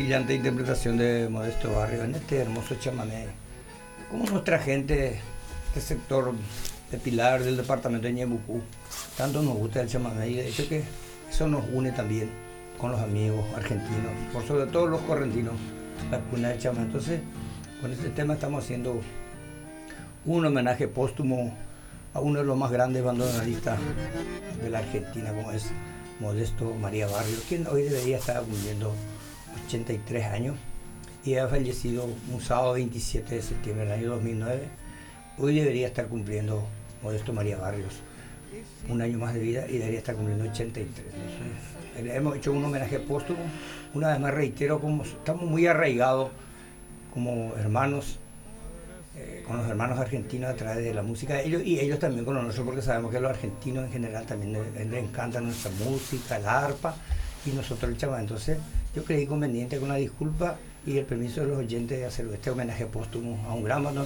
brillante interpretación de Modesto Barrio en este hermoso chamamé. Como nuestra gente del sector de Pilar, del departamento de Ñeembucú, tanto nos gusta el chamamé, y de hecho que eso nos une también con los amigos argentinos, por sobre todo los correntinos, la cuna del chamamé. Entonces, con este tema estamos haciendo un homenaje póstumo a uno de los más grandes bandoneonistas de la Argentina, como es Modesto María Barrio, quien hoy debería estar cumpliendo 83 años y ha fallecido un sábado 27 de septiembre del año 2009. Hoy debería estar cumpliendo Modesto María Barrios un año más de vida y debería estar cumpliendo 83. Entonces, hemos hecho un homenaje póstumo. Una vez más reitero, como estamos muy arraigados como hermanos, con los hermanos argentinos a través de la música de ellos, y ellos también con nosotros, porque sabemos que a los argentinos en general también les encanta nuestra música, el arpa y nosotros el chamamé. Entonces yo creí conveniente, con la disculpa y el permiso de los oyentes, de hacer este homenaje póstumo a un gran